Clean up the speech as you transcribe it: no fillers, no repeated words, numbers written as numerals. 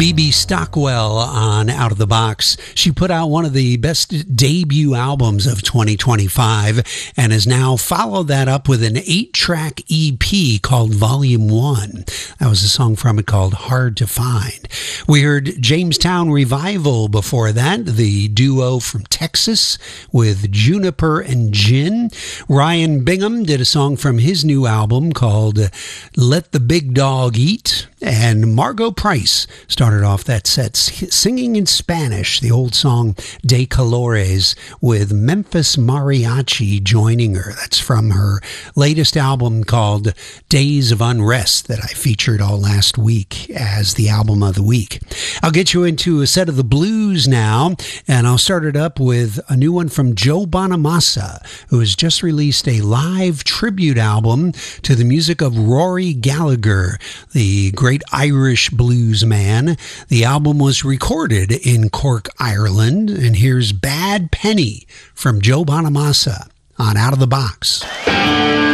Bebe Stockwell on Out of the Box. She put out one of the best debut albums of 2025 and has now followed that up with an 8-track EP called Volume 1. That was a song from it called Hard to Find. We heard Jamestown Revival before that, the duo from Texas with Juniper and Gin. Ryan Bingham did a song from his new album called Let the Big Dog Eat. And Margot Price started off that set singing in Spanish, the old song De Colores, with Memphis Mariachi joining her. That's from her latest album called Days of Unrest that I featured all last week as the album of the week. I'll get you into a set of the blues now, and I'll start it up with a new one from Joe Bonamassa, who has just released a live tribute album to the music of Rory Gallagher, the great Irish blues man. The album was recorded in Cork, Ireland, and here's Bad Penny from Joe Bonamassa on Out of the Box.